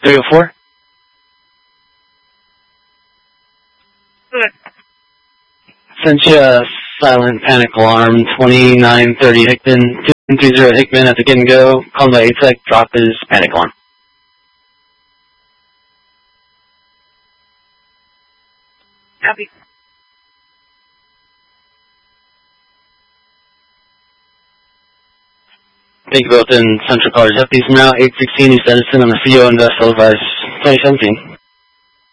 304? Good. Sent you a silent panic alarm, 2930 Hickman, 230 Hickman at the get and go. Call by ATEC, drop his panic alarm. Copy. Thank you both in Central College. Deputies now 816 East Edison on the CO and Vessel Advice 2017.